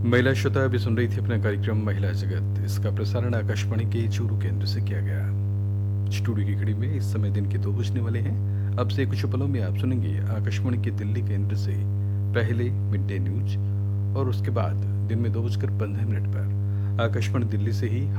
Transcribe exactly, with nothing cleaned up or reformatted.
महिला श्रोता अभी सुन रही थी अपना कार्यक्रम महिला जगत। इसका प्रसारण आकाशवाणी के चूरू केंद्र से किया गया। स्टूडियो की घड़ी में इस समय दिन के दो बजने वाले हैं। अब से कुछ पलों में आप सुनेंगे आकाशवाणी के दिल्ली केंद्र से पहले मिड डे न्यूज और उसके बाद दिन में दो बजकर पंद्रह मिनट पर आकाशवाणी दिल्ली से ही